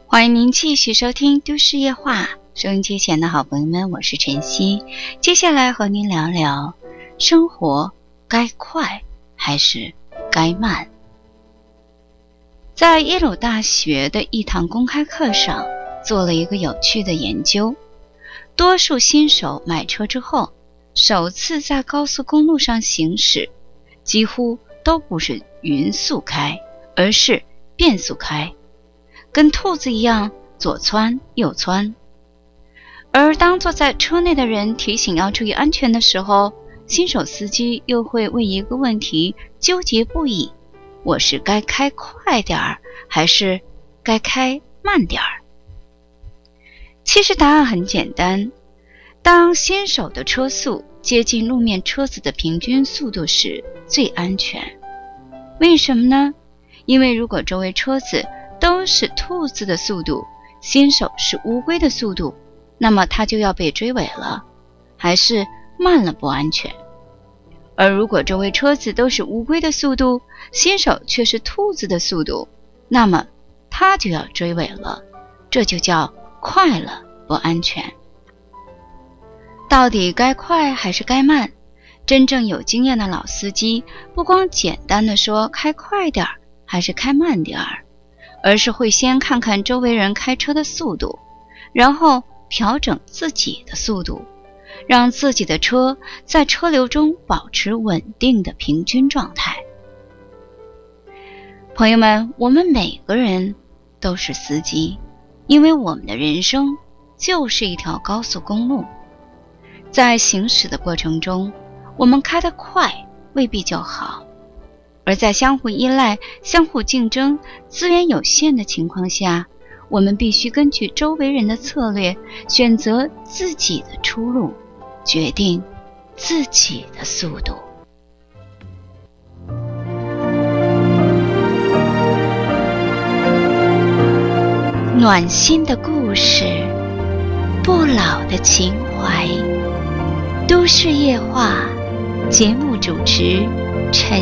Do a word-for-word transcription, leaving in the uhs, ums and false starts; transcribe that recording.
欢迎您继续收听都市夜话，收音机前的好朋友们，我是晨曦。接下来和您聊聊，生活该快还是该慢。在耶鲁大学的一堂公开课上，做了一个有趣的研究。多数新手买车之后，首次在高速公路上行驶，几乎都不是匀速开，而是变速开，跟兔子一样左窜右窜。而当坐在车内的人提醒要注意安全的时候，新手司机又会为一个问题纠结不已，我是该开快点儿还是该开慢点儿？其实答案很简单，当新手的车速接近路面车子的平均速度时最安全。为什么呢？因为如果周围车子都是兔子的速度，新手是乌龟的速度，那么他就要被追尾了，还是慢了不安全。而如果周围车子都是乌龟的速度，新手却是兔子的速度，那么他就要追尾了，这就叫快了不安全。到底该快还是该慢？真正有经验的老司机不光简单的说开快点儿还是开慢点儿，而是会先看看周围人开车的速度，然后调整自己的速度，让自己的车在车流中保持稳定的平均状态。朋友们，我们每个人都是司机，因为我们的人生就是一条高速公路。在行驶的过程中，我们开得快未必就好，而在相互依赖、相互竞争、资源有限的情况下，我们必须根据周围人的策略，选择自己的出路，决定自己的速度。暖心的故事，不老的情怀，都市夜话，节目主持陈